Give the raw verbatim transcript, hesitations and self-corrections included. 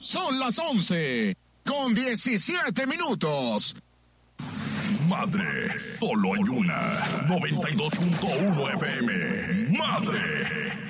Son las once con diecisiete minutos. Madre, solo hay una. noventa y dos punto uno F M. Madre.